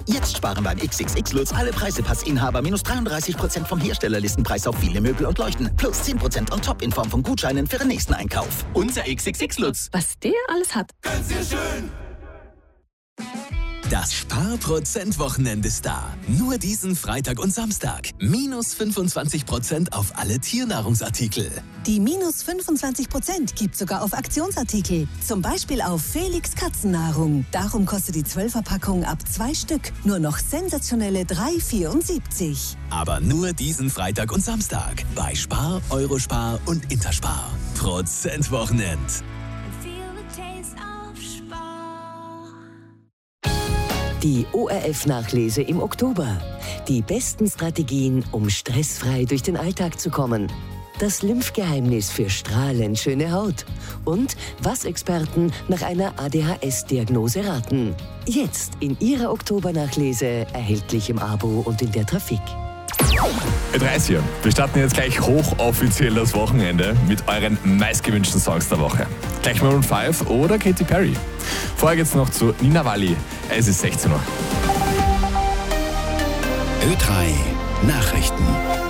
Jetzt sparen beim XXX Lutz alle Preisepassinhaber minus 33% vom Herstellerlistenpreis auf viele Möbel und Leuchten. Plus 10% on top in Form von Gutscheinen für den nächsten Einkauf. Unser XXX Lutz. Was der alles hat. Ganz sehr schön. Das Sparprozent-Wochenende ist da. Nur diesen Freitag und Samstag. Minus 25% auf alle Tiernahrungsartikel. Die minus 25% gibt sogar auf Aktionsartikel. Zum Beispiel auf Felix Katzennahrung. Darum kostet die 12er-Packung ab 2 Stück nur noch sensationelle 3,74. Aber nur diesen Freitag und Samstag. Bei Spar, Eurospar und Interspar. Prozentwochenend. Die ORF-Nachlese im Oktober. Die besten Strategien, um stressfrei durch den Alltag zu kommen. Das Lymphgeheimnis für strahlend schöne Haut. Und was Experten nach einer ADHS-Diagnose raten. Jetzt in Ihrer Oktober-Nachlese, erhältlich im Abo und in der Trafik. Ö3 hier. Wir starten jetzt gleich hochoffiziell das Wochenende mit euren meistgewünschten Songs der Woche. Gleich Maroon 5 oder Katy Perry. Vorher geht's noch zu Nina Walli. Es ist 16 Uhr. Ö3 Nachrichten.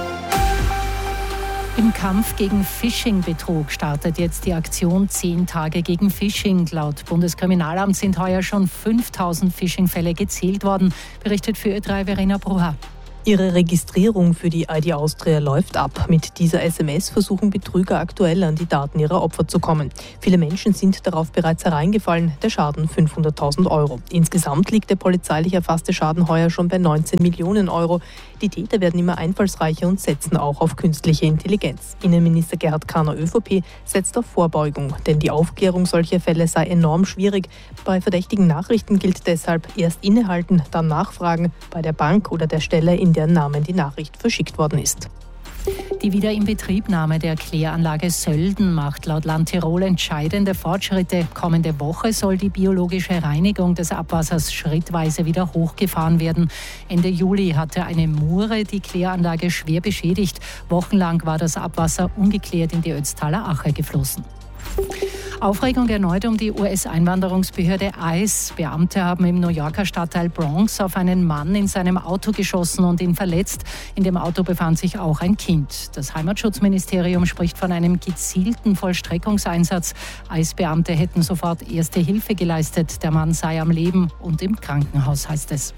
Im Kampf gegen Phishing-Betrug startet jetzt die Aktion 10 Tage gegen Phishing. Laut Bundeskriminalamt sind heuer schon 5000 Phishing-Fälle gezählt worden, berichtet für Ö3 Verena Brucher. Ihre Registrierung für die ID Austria läuft ab. Mit dieser SMS versuchen Betrüger aktuell an die Daten ihrer Opfer zu kommen. Viele Menschen sind darauf bereits hereingefallen, der Schaden 500.000 €. Insgesamt liegt der polizeilich erfasste Schaden heuer schon bei 19 Millionen €. Die Täter werden immer einfallsreicher und setzen auch auf künstliche Intelligenz. Innenminister Gerhard Kahner ÖVP setzt auf Vorbeugung, denn die Aufklärung solcher Fälle sei enorm schwierig. Bei verdächtigen Nachrichten gilt deshalb erst innehalten, dann nachfragen bei der Bank oder der Stelle, in deren Namen die Nachricht verschickt worden ist. Die Wiederinbetriebnahme der Kläranlage Sölden macht laut Land Tirol entscheidende Fortschritte. Kommende Woche soll die biologische Reinigung des Abwassers schrittweise wieder hochgefahren werden. Ende Juli hatte eine Mure die Kläranlage schwer beschädigt. Wochenlang war das Abwasser ungeklärt in die Ötztaler Ache geflossen. Aufregung erneut um die US-Einwanderungsbehörde ICE. Beamte haben im New Yorker Stadtteil Bronx auf einen Mann in seinem Auto geschossen und ihn verletzt. In dem Auto befand sich auch ein Kind. Das Heimatschutzministerium spricht von einem gezielten Vollstreckungseinsatz. ICE-Beamte hätten sofort Erste Hilfe geleistet. Der Mann sei am Leben und im Krankenhaus, heißt es.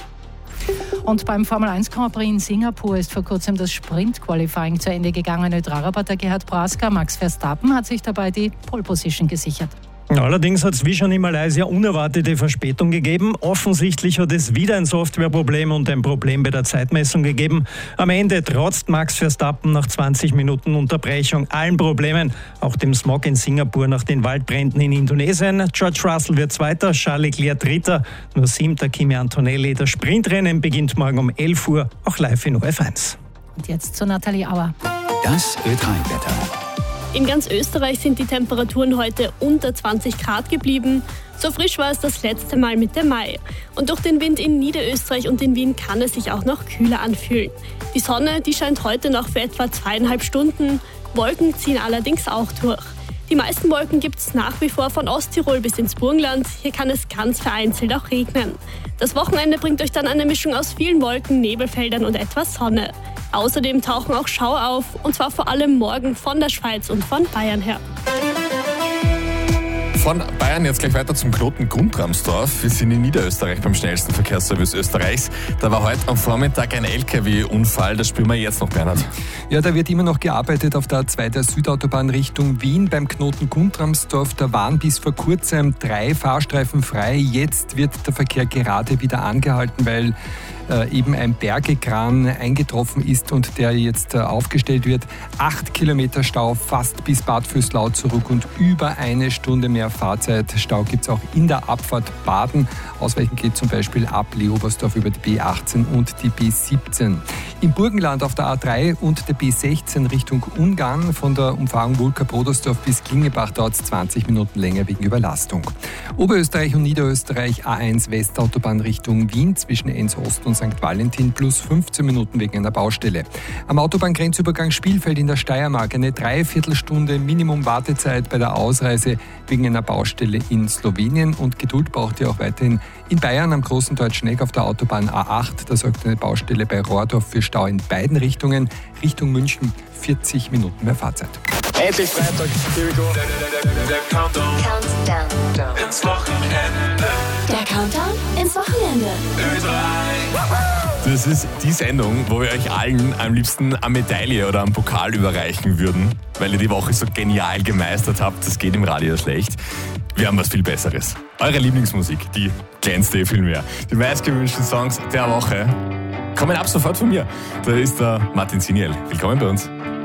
Und beim Formel 1 Grand Prix in Singapur ist vor kurzem das Sprint-Qualifying zu Ende gegangen. Ö3-Reporter Gerhard Praska, Max Verstappen hat sich dabei die Pole Position gesichert. Allerdings hat es wie schon in Malaysia unerwartete Verspätung gegeben. Offensichtlich hat es wieder ein Softwareproblem und ein Problem bei der Zeitmessung gegeben. Am Ende trotzt Max Verstappen nach 20 Minuten Unterbrechung allen Problemen, auch dem Smog in Singapur nach den Waldbränden in Indonesien. George Russell wird Zweiter, Charles Leclerc Dritter, nur 7. Kimi Antonelli. Das Sprintrennen beginnt morgen um 11 Uhr, auch live in ORF1. Und jetzt zu Nathalie Auer. Das Ö3-Wetter. In ganz Österreich sind die Temperaturen heute unter 20 Grad geblieben. So frisch war es das letzte Mal Mitte Mai. Und durch den Wind in Niederösterreich und in Wien kann es sich auch noch kühler anfühlen. Die Sonne, die scheint heute noch für etwa 2,5 Stunden. Wolken ziehen allerdings auch durch. Die meisten Wolken gibt es nach wie vor von Osttirol bis ins Burgenland. Hier kann es ganz vereinzelt auch regnen. Das Wochenende bringt euch dann eine Mischung aus vielen Wolken, Nebelfeldern und etwas Sonne. Außerdem tauchen auch Schauer auf, und zwar vor allem morgen von der Schweiz und von Bayern her. Von Bayern jetzt gleich weiter zum Knoten Guntramsdorf. Wir sind in Niederösterreich beim schnellsten Verkehrsservice Österreichs. Da war heute am Vormittag ein LKW-Unfall. Das spüren wir jetzt noch, Bernhard. Ja, da wird immer noch gearbeitet auf der A2 der Südautobahn Richtung Wien beim Knoten Guntramsdorf. Da waren bis vor kurzem 3 Fahrstreifen frei. Jetzt wird der Verkehr gerade wieder angehalten, weil eben ein Bergekran eingetroffen ist und der jetzt aufgestellt wird. 8 Kilometer Stau fast bis Bad Vöslau zurück und über 1 Stunde mehr Fahrzeit. Stau gibt es auch in der Abfahrt Baden. Ausweichen geht zum Beispiel ab Leobersdorf über die B18 und die B17. Im Burgenland auf der A3 und der B16 Richtung Ungarn von der Umfahrung Wulka-Brodersdorf bis Klingebach dauert es 20 Minuten länger wegen Überlastung. Oberösterreich und Niederösterreich A1 Westautobahn Richtung Wien zwischen Enns Ost und St. Valentin plus 15 Minuten wegen einer Baustelle. Am Autobahngrenzübergang Spielfeld in der Steiermark eine Dreiviertelstunde Minimum Wartezeit bei der Ausreise wegen einer Baustelle in Slowenien. Und Geduld braucht ihr auch weiterhin in Bayern am Großen Deutschen Eck auf der Autobahn A8. Da sorgt eine Baustelle bei Rohrdorf für Stau in beiden Richtungen. Richtung München 40 Minuten mehr Fahrzeit. Endlich Freitag, here we go. Der Countdown ins Wochenende. Der Countdown ins Wochenende. Das ist die Sendung, wo wir euch allen am liebsten eine Medaille oder einen Pokal überreichen würden, weil ihr die Woche so genial gemeistert habt. Das geht im Radio schlecht. Wir haben was viel Besseres. Eure Lieblingsmusik, die glänzt viel mehr. Die meistgewünschten Songs der Woche kommen ab sofort von mir. Da ist der Martin Siniel. Willkommen bei uns.